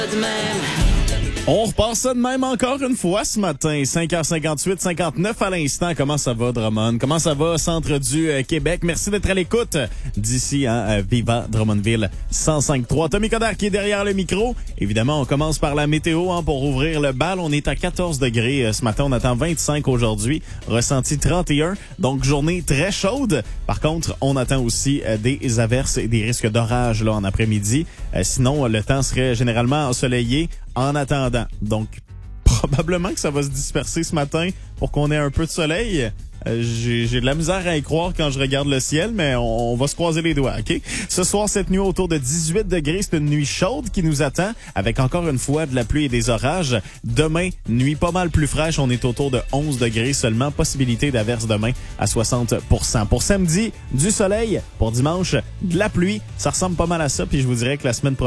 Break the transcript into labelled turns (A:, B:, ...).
A: On repart ça de même encore une fois ce matin. 5h58, 59 à l'instant. Comment ça va, Drummond? Comment ça va, centre du Québec? Merci d'être à l'écoute d'ici, Viva Drummondville 105.3. Tommy Coderre qui est derrière le micro. Évidemment, on commence par la météo pour ouvrir le bal. On est à 14 degrés ce matin. On attend 25 aujourd'hui. Ressenti 31. Donc, journée très chaude. Par contre, on attend aussi des averses et des risques d'orage là en après-midi. Sinon, le temps serait généralement ensoleillé en attendant. Donc, probablement que ça va se disperser ce matin pour qu'on ait un peu de soleil. J'ai de la misère à y croire quand je regarde le ciel, mais on va se croiser les doigts, OK? Ce soir, cette nuit, autour de 18 degrés, c'est une nuit chaude qui nous attend, avec encore une fois de la pluie et des orages. Demain, nuit pas mal plus fraîche, on est autour de 11 degrés seulement. Possibilité d'averse demain à 60%. Pour samedi, du soleil. Pour dimanche, de la pluie. Ça ressemble pas mal à ça, puis je vous dirais que la semaine prochaine,